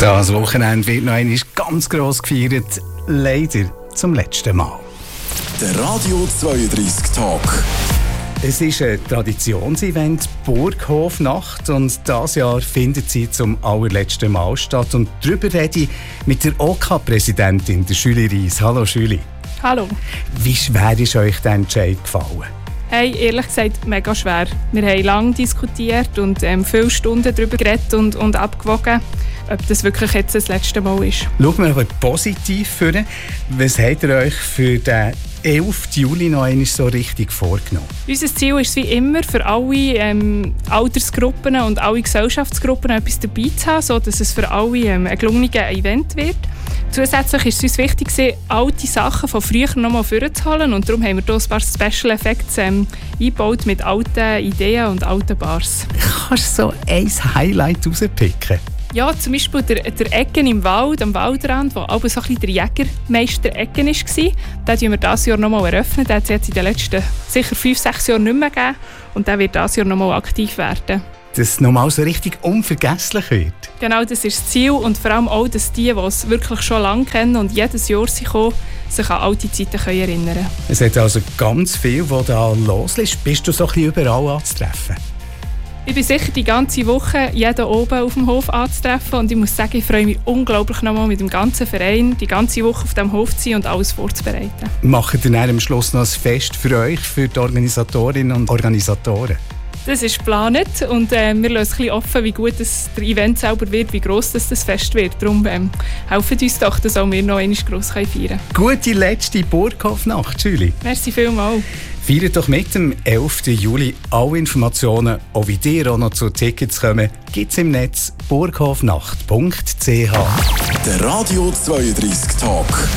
Das Wochenende wird noch einmal ganz gross gefeiert, leider zum letzten Mal. Der Radio 32 Talk. Es ist ein Traditionsevent, Burghofnacht, und dieses Jahr findet sie zum allerletzten Mal statt. Und darüber rede ich mit der OK-Präsidentin, der Julie Reis. Hallo Julie. Hallo. Wie schwer ist euch der Entscheid gefallen? Hey, ehrlich gesagt, mega schwer. Wir haben lange diskutiert und viele Stunden darüber geredet und abgewogen, ob das wirklich jetzt das letzte Mal ist. Schauen wir aber positiv vor. Was habt ihr euch für den 11. Juli noch einmal so richtig vorgenommen? Unser Ziel ist es wie immer, für alle Altersgruppen und alle Gesellschaftsgruppen etwas dabei zu haben, sodass es für alle ein gelungenes Event wird. Zusätzlich ist es uns wichtig, alte Sachen von früher noch mal vorzuholen, und darum haben wir hier ein paar Special Effects eingebaut mit alten Ideen und alten Bars. Kannst du so ein Highlight rauspicken? Ja, zum Beispiel der Ecken im Wald, am Waldrand, wo aber so ein bisschen der Jägermeister-Ecken war. Den eröffnen wir dieses Jahr noch mal eröffnen. Den hat es jetzt in den letzten sicher 5-6 Jahren nicht mehr gegeben. Und der wird dieses Jahr noch mal aktiv werden. Dass es nochmal so richtig unvergesslich wird. Genau, das ist das Ziel. Und vor allem auch, dass die es wirklich schon lange kennen und jedes Jahr kommen, sich an alte Zeiten erinnern können. Es hat also ganz viel, was da los ist. Bist du so ein bisschen überall anzutreffen? Ich bin sicher die ganze Woche jeden oben auf dem Hof anzutreffen, und ich muss sagen, ich freue mich unglaublich nochmal mit dem ganzen Verein die ganze Woche auf dem Hof zu sein und alles vorzubereiten. Macht ihr dann am Schluss noch ein Fest für euch, für die Organisatorinnen und Organisatoren? Das ist geplant, und wir lassen ein bisschen offen, wie gut das der Event selber wird, wie gross das Fest wird. Darum helfen uns doch, dass auch wir noch einmal gross feiern können. Gute letzte Burghofnacht, Julie. Merci vielmals. Feiert doch mit dem 11. Juli. Alle Informationen, auch wie ihr auch noch zu Tickets kommen, gibt es im Netz burghofnacht.ch. Der Radio 32 Talk.